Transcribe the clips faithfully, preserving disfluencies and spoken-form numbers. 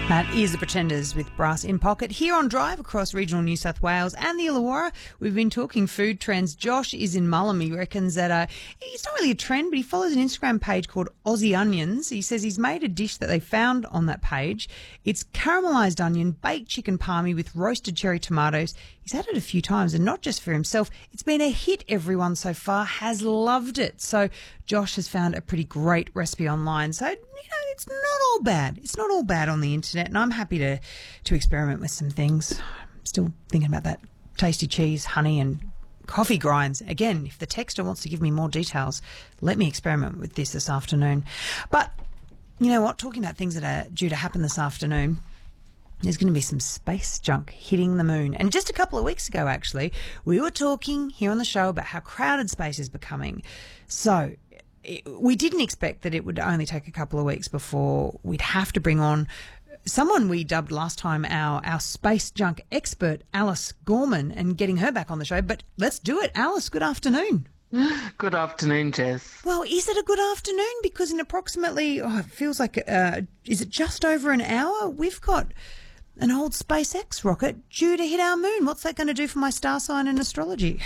That is The Pretenders with Brass in Pocket. Here on Drive across regional New South Wales and the Illawarra, we've been talking food trends. Josh is in Mullum. He reckons that uh, it's not really a trend, but he follows an Instagram page called Aussie Onions. He says he's made a dish that they found on that page. It's caramelised onion, baked chicken palmy with roasted cherry tomatoes. He's had it a few times, and not just for himself. It's been a hit. Everyone so far has loved it. So Josh has found a pretty great recipe online. So, you know, it's not all bad. It's not all bad on the internet, and I'm happy to, to experiment with some things. I'm still thinking about that tasty cheese, honey and coffee grinds. Again, if the texter wants to give me more details, let me experiment with this this afternoon. But you know what? Talking about things that are due to happen this afternoon, there's going to be some space junk hitting the moon. And just a couple of weeks ago, actually, we were talking here on the show about how crowded space is becoming. So we didn't expect that it would only take a couple of weeks before we'd have to bring on someone we dubbed last time our, our space junk expert, Alice Gorman, and getting her back on the show. But let's do it. Alice, good afternoon. Good afternoon, Jess. Well, is it a good afternoon? Because in approximately, oh, it feels like, uh, is it just over an hour? We've got an old SpaceX rocket due to hit our moon. What's that going to do for my star sign and astrology?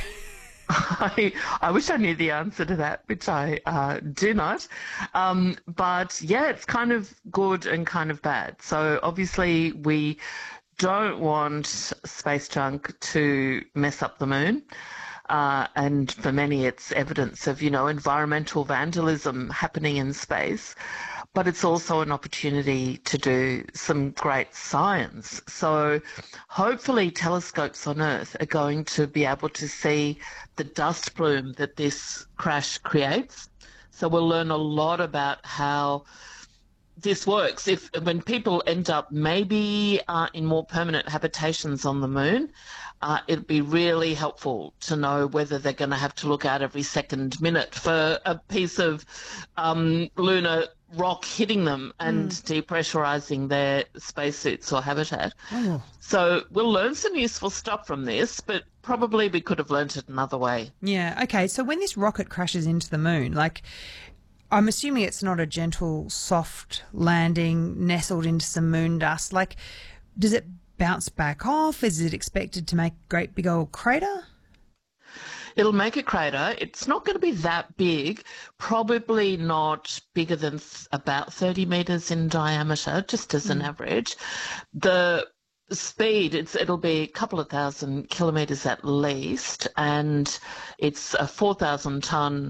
I, I wish I knew the answer to that, which I uh, do not. Um, but, yeah, it's kind of good and kind of bad. So, obviously, we don't want space junk to mess up the moon. Uh, and for many, it's evidence of, you know, environmental vandalism happening in space. But it's also an opportunity to do some great science. So hopefully telescopes on Earth are going to be able to see the dust plume that this crash creates. So we'll learn a lot about how this works. If when people end up maybe uh, in more permanent habitations on the moon, uh, it'd be really helpful to know whether they're going to have to look out every second minute for a piece of um, lunar rock hitting them and mm. depressurizing their spacesuits or habitat. Oh. So we'll learn some useful stuff from this, but probably we could have learnt it another way. Yeah, okay. So when this rocket crashes into the moon, like, I'm assuming it's not a gentle, soft landing nestled into some moon dust. Like, does it bounce back off? Is it expected to make a great big old crater? It'll make a crater. It's not going to be that big, probably not bigger than th- about thirty metres in diameter, just as mm. an average. The speed, it's, it'll be a couple of thousand kilometres at least, and it's a four thousand tonne